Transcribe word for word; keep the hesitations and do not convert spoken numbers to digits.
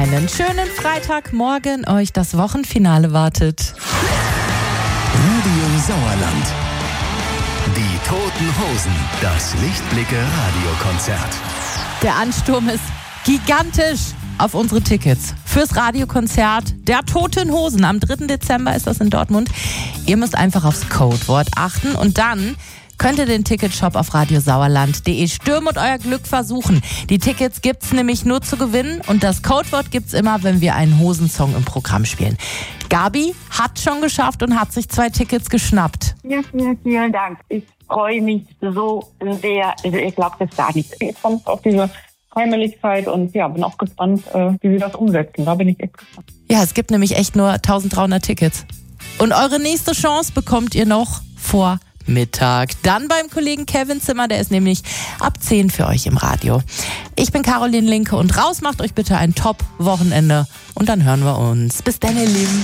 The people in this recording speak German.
einen schönen Freitagmorgen. Euch das Wochenfinale wartet. Radio Sauerland. Die Toten Hosen. Das Lichtblicke-Radiokonzert. Der Ansturm ist gigantisch auf unsere Tickets fürs Radiokonzert der Toten Hosen. Am dritten Dezember ist das in Dortmund. Ihr müsst einfach aufs Codewort achten und dann könnt ihr den Ticketshop auf radiosauerland punkt de stürmen und euer Glück versuchen. Die Tickets gibt's nämlich nur zu gewinnen und das Codewort gibt's immer, wenn wir einen Hosensong im Programm spielen. Gabi hat schon geschafft und hat sich zwei Tickets geschnappt. Ja, vielen, vielen Dank. Ich freue mich so sehr. Also ich glaube das gar nicht. Ich komme auf diese Heimeligkeit und ja, bin auch gespannt, wie sie das umsetzen. Da bin ich echt gespannt. Ja, es gibt nämlich echt nur dreizehnhundert Tickets. Und eure nächste Chance bekommt ihr noch vor Mittag. Dann beim Kollegen Kevin Zimmer, der ist nämlich ab zehn für euch im Radio. Ich bin Caroline Linke und raus, macht euch bitte ein Top-Wochenende und dann hören wir uns. Bis dann, ihr Lieben.